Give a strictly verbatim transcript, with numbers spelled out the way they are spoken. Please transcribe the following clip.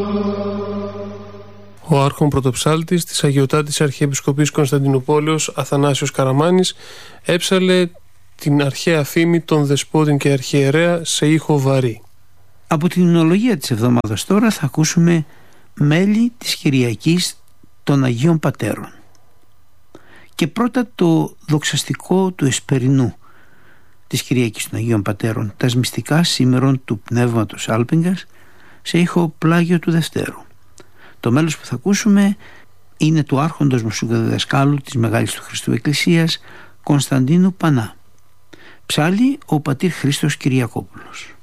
Ο άρχον πρωτοψάλτης της Αγιωτάτης Αρχιεπισκοπής Κωνσταντινουπόλεως Αθανάσιος Καραμάνης έψαλε την αρχαία φήμη των δεσπότην και αρχιερέα σε ήχο βαρύ. Από την υμνολογία της εβδομάδας τώρα θα ακούσουμε μέλη της Κυριακής των Αγίων Πατέρων. Και πρώτα το δοξαστικό του Εσπερινού της Κυριακής των Αγίων Πατέρων, τα μυστικά σήμερον του Πνεύματος Άλπιγκας, σε ήχο Πλάγιο του Δευτέρου. Το μέλος που θα ακούσουμε είναι του άρχοντος μουσικοδιδασκάλου της Μεγάλης του Χριστού Εκκλησίας, Κωνσταντίνου Πανά. Ψάλλει ο πατήρ Χρήστος Κυριακόπουλος.